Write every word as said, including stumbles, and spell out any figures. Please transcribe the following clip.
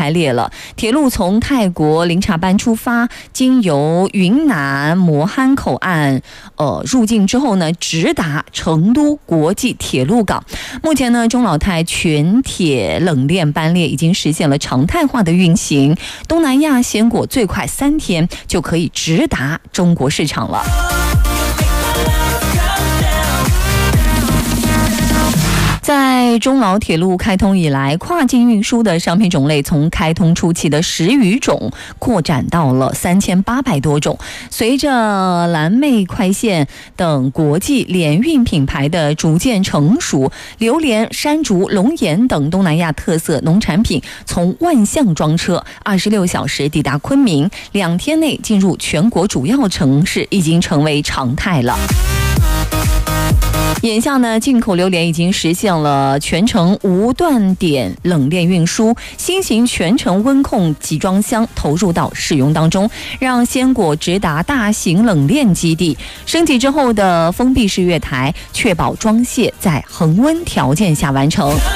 开列了。铁路从泰国林察班出发，经由云南磨憨口岸呃入境之后呢，直达成都国际铁路港。目前呢，中老泰全铁冷链班列已经实现了常态化的运行。东南亚鲜果最快三天就可以直达中国市场了。在中老铁路开通以来，跨境运输的商品种类从开通初期的十余种扩展到了三千八百多种。随着蓝莓快线等国际联运品牌的逐渐成熟，榴莲、山竹、龙眼等东南亚特色农产品从万象装车二十六小时抵达昆明，两天内进入全国主要城市，已经成为常态了。眼下呢，进口榴莲已经实现了全程无断点冷链运输，新型全程温控集装箱投入到使用当中，让鲜果直达大型冷链基地。升级之后的封闭式月台，确保装卸在恒温条件下完成。